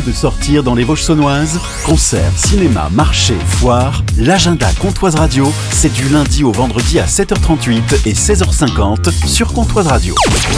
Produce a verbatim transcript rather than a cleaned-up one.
de sortir dans les Vosges saunoises? Concerts, cinéma, marché, foire, l'agenda Comtoise Radio, c'est du lundi au vendredi à sept heures trente-huit et seize heures cinquante sur Comtoise Radio.